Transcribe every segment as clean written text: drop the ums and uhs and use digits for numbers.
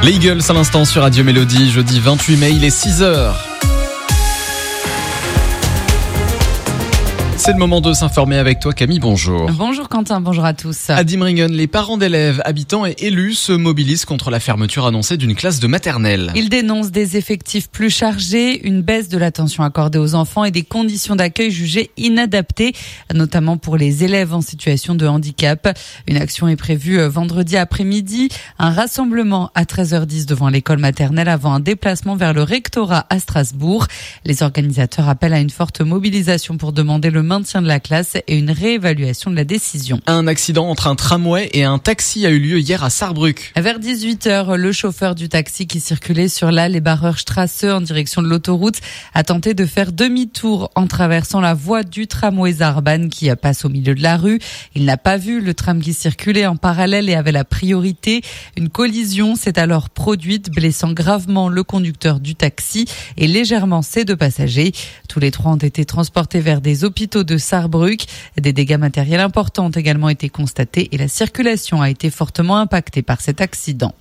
Les Eagles à l'instant sur Radio Mélodie, jeudi 28 mai, il est 6h. C'est le moment de s'informer avec toi Camille, bonjour. Bonjour Quentin, bonjour à tous. À Diemringen, les parents d'élèves, habitants et élus se mobilisent contre la fermeture annoncée d'une classe de maternelle. Ils dénoncent des effectifs plus chargés, une baisse de l'attention accordée aux enfants et des conditions d'accueil jugées inadaptées, notamment pour les élèves en situation de handicap. Une action est prévue vendredi après-midi, un rassemblement à 13h10 devant l'école maternelle avant un déplacement vers le rectorat à Strasbourg. Les organisateurs appellent à une forte mobilisation pour demander le maintien de la classe et une réévaluation de la décision. Un accident entre un tramway et un taxi a eu lieu hier à Saarbrück. Vers 18h, le chauffeur du taxi qui circulait sur la Lebarer-Straße en direction de l'autoroute a tenté de faire demi-tour en traversant la voie du tramway Saarbahn qui passe au milieu de la rue. Il n'a pas vu le tram qui circulait en parallèle et avait la priorité. Une collision s'est alors produite, blessant gravement le conducteur du taxi et légèrement ses deux passagers. Tous les trois ont été transportés vers des hôpitaux de Saarbrück. Des dégâts matériels importants ont également été constatés et la circulation a été fortement impactée par cet accident.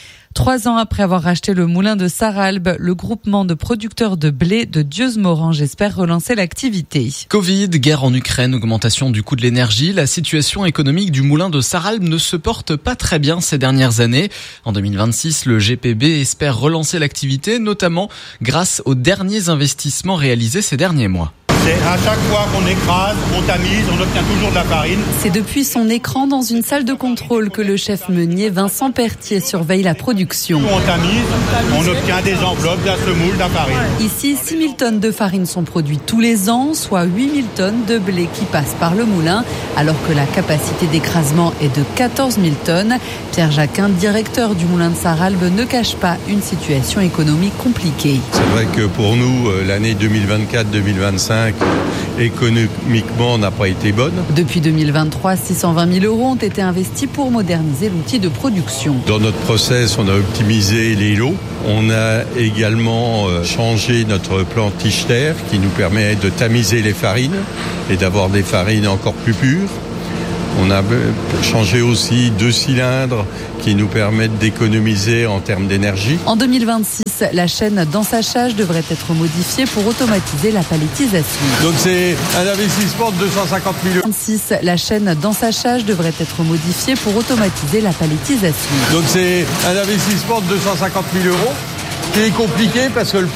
3 ans après avoir racheté le moulin de Sarralbe, le groupement de producteurs de blé de Dieuze-Morange espère relancer l'activité. Covid, guerre en Ukraine, augmentation du coût de l'énergie, la situation économique du moulin de Sarralbe ne se porte pas très bien ces dernières années. En 2026, le GPB espère relancer l'activité, notamment grâce aux derniers investissements réalisés ces derniers mois. C'est à chaque fois qu'on écrase, on tamise, on obtient toujours de la farine. C'est depuis son écran dans une salle de contrôle que le chef meunier Vincent Pertier surveille la production. On tamise, on obtient des enveloppes, de la semoule, de la farine. Ici, 6 000 tonnes de farine sont produites tous les ans, soit 8 000 tonnes de blé qui passent par le moulin, alors que la capacité d'écrasement est de 14 000 tonnes. Pierre Jacquin, directeur du moulin de Sarralbe, ne cache pas une situation économique compliquée. C'est vrai que pour nous, l'année 2024-2025, économiquement, n'a pas été bonne. Depuis 2023, 620 000 € ont été investis pour moderniser l'outil de production. Dans notre process, on a optimisé les lots. On a également changé notre plan Tichter qui nous permet de tamiser les farines et d'avoir des farines encore plus pures. On a changé aussi 2 cylindres qui nous permettent d'économiser en termes d'énergie. En 2026, la chaîne d'ensachage devrait être modifiée pour automatiser la palettisation. Donc c'est un investissement de 250 000 €. 2026, la chaîne d'ensachage devrait être modifiée pour automatiser la palettisation. Donc c'est un investissement de 250 000 € qui est compliqué parce que le